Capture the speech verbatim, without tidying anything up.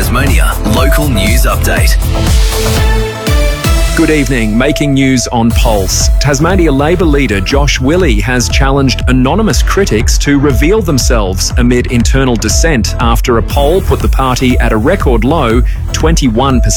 Tasmania local news update. Good evening. Making news on Pulse. Tasmania Labor leader Josh Willey has challenged anonymous critics to reveal themselves amid internal dissent after a poll put the party at a record low twenty-one percent.